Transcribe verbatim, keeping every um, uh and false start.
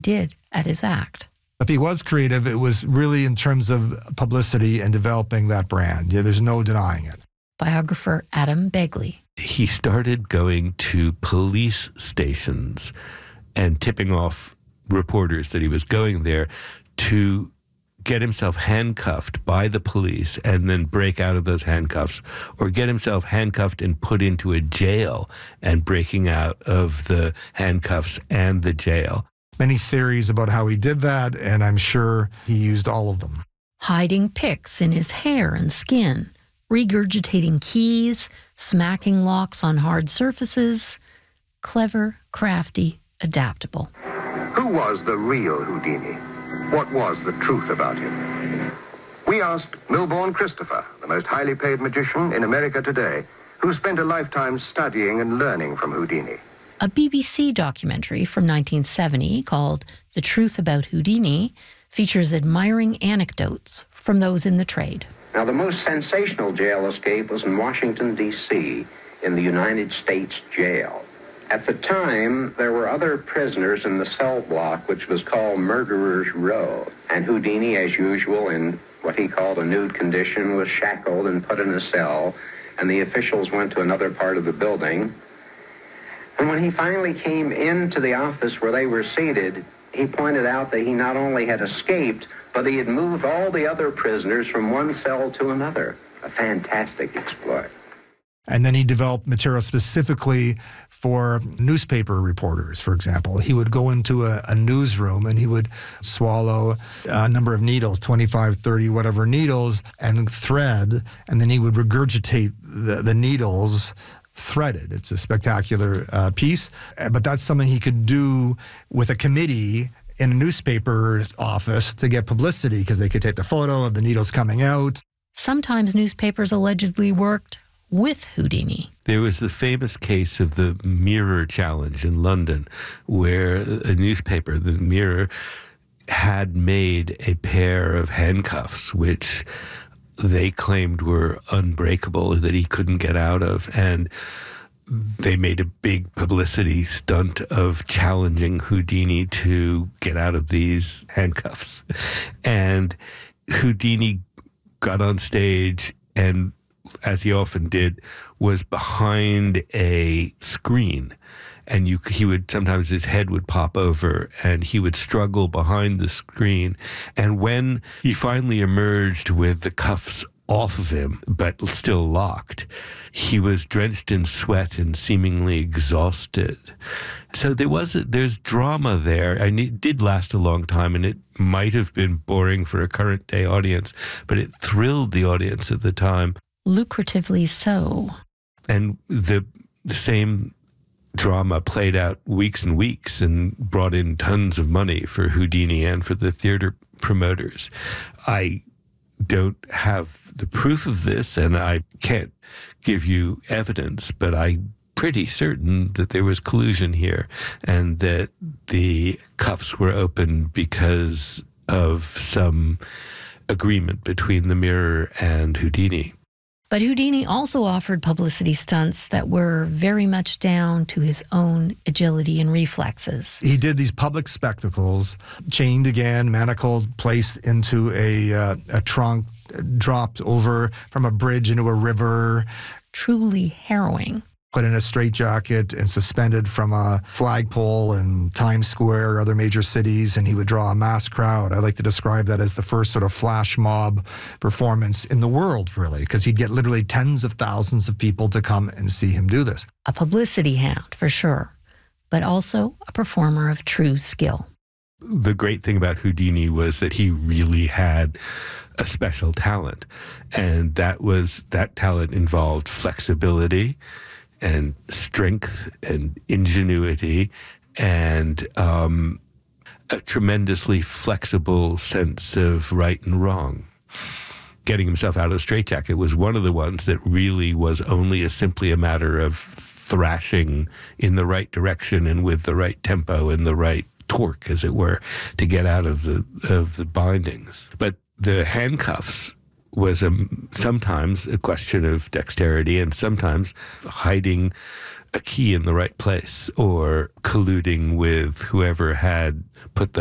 did at his act. If he was creative, it was really in terms of publicity and developing that brand. Yeah, there's no denying it. Biographer Adam Begley. He started going to police stations and tipping off reporters that he was going there to get himself handcuffed by the police and then break out of those handcuffs, or get himself handcuffed and put into a jail and breaking out of the handcuffs and the jail. Many theories about how he did that, and I'm sure he used all of them. Hiding picks in his hair and skin, regurgitating keys, smacking locks on hard surfaces. Clever, crafty, adaptable. Who was the real Houdini? What was the truth about him? We asked Milbourne Christopher, the most highly paid magician in America today, who spent a lifetime studying and learning from Houdini. A B B C documentary from nineteen seventy called The Truth About Houdini features admiring anecdotes from those in the trade. Now, the most sensational jail escape was in Washington, D C, in the United States jail. At the time, there were other prisoners in the cell block, which was called Murderer's Row. And Houdini, as usual, in what he called a nude condition, was shackled and put in a cell, and the officials went to another part of the building. And when he finally came into the office where they were seated, he pointed out that he not only had escaped, but he had moved all the other prisoners from one cell to another. A fantastic exploit. And then he developed material specifically for newspaper reporters, for example. He would go into a, a newsroom and he would swallow a number of needles, twenty-five, thirty, whatever needles, and thread, and then he would regurgitate the, the needles threaded. It's a spectacular uh, piece, but that's something he could do with a committee in a newspaper's office to get publicity, because they could take the photo of the needles coming out. Sometimes newspapers allegedly worked with Houdini. There was the famous case of the Mirror Challenge in London, where a newspaper, the Mirror, had made a pair of handcuffs which they claimed were unbreakable, that he couldn't get out of, and they made a big publicity stunt of challenging Houdini to get out of these handcuffs. And Houdini got on stage and, as he often did, was behind a screen. And you, he would, sometimes his head would pop over and he would struggle behind the screen. And when he finally emerged with the cuffs off of him, but still locked, he was drenched in sweat and seemingly exhausted. So there was, a, there's drama there, and it did last a long time, and it might have been boring for a current day audience, but it thrilled the audience at the time. Lucratively so. And the, the same drama played out weeks and weeks and brought in tons of money for Houdini and for the theater promoters. I don't have the proof of this, and I can't give you evidence, but I'm pretty certain that there was collusion here and that the cuffs were opened because of some agreement between the Mirror and Houdini. But Houdini also offered publicity stunts that were very much down to his own agility and reflexes. He did these public spectacles, chained again, manacled, placed into a, uh, a trunk, dropped over from a bridge into a river. Truly harrowing. Put in a straitjacket and suspended from a flagpole in Times Square or other major cities, and he would draw a mass crowd. I like to describe that as the first sort of flash mob performance in the world, really, because he'd get literally tens of thousands of people to come and see him do this. A publicity hound, for sure, but also a performer of true skill. The great thing about Houdini was that he really had a special talent, and that was that talent involved flexibility and strength and ingenuity and um, a tremendously flexible sense of right and wrong. Getting himself out of the straitjacket was one of the ones that really was only a, simply a matter of thrashing in the right direction and with the right tempo and the right torque, as it were, to get out of the of the bindings. But the handcuffs was a, sometimes a question of dexterity and sometimes hiding a key in the right place or colluding with whoever had put the